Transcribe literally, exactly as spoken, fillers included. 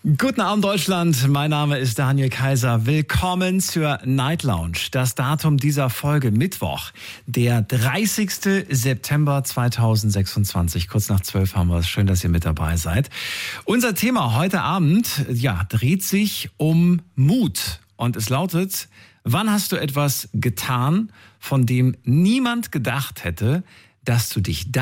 Guten Abend Deutschland, mein Name ist Daniel Kaiser. Willkommen zur Night Lounge. Das Datum dieser Folge Mittwoch, der dreißigster September zweitausendsechsundzwanzig. Kurz nach zwölf haben wir es. Schön, dass ihr mit dabei seid. Unser Thema heute Abend, ja, dreht sich um Mut. Und es lautet: Wann hast du etwas getan, von dem niemand gedacht hätte, dass du dich